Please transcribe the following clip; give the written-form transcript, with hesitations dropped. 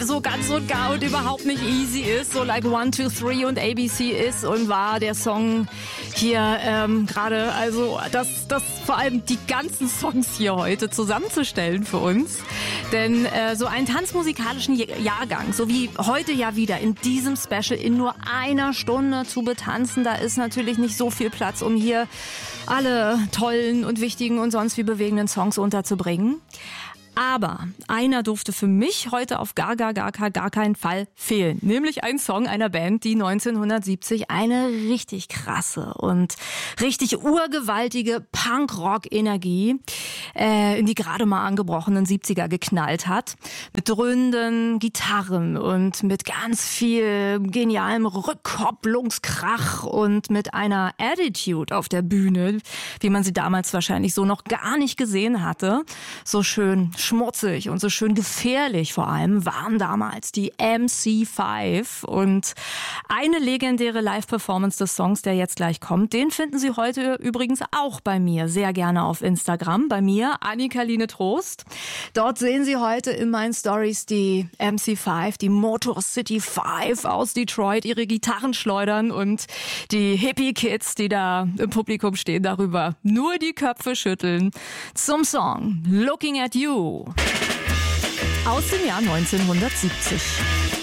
so ganz und gar und überhaupt nicht easy ist, so like 1, 2, 3 und ABC ist und war der Song hier gerade, also das vor allem die ganzen Songs hier heute zusammenzustellen für uns. Denn so einen tanzmusikalischen Jahrgang, so wie heute ja wieder in diesem Special in nur einer Stunde zu betanzen, da ist natürlich nicht so viel Platz, um hier alle tollen und wichtigen und sonst wie bewegenden Songs unterzubringen. Aber einer durfte für mich heute auf gar keinen Fall fehlen. Nämlich ein Song einer Band, die 1970 eine richtig krasse und richtig urgewaltige Punk-Rock-Energie in die gerade mal angebrochenen 70er geknallt hat. Mit dröhnenden Gitarren und mit ganz viel genialem Rückkopplungskrach und mit einer Attitude auf der Bühne, wie man sie damals wahrscheinlich so noch gar nicht gesehen hatte. So schön schmutzig und so schön gefährlich vor allem waren damals die MC5. Und eine legendäre Live-Performance des Songs, der jetzt gleich kommt, den finden Sie heute übrigens auch bei mir sehr gerne auf Instagram. Bei mir, Annika-Line Trost. Dort sehen Sie heute in meinen Stories die MC5, die Motor City 5 aus Detroit, ihre Gitarren schleudern und die Hippie-Kids, die da im Publikum stehen, darüber nur die Köpfe schütteln. Zum Song Looking at You aus dem Jahr 1970.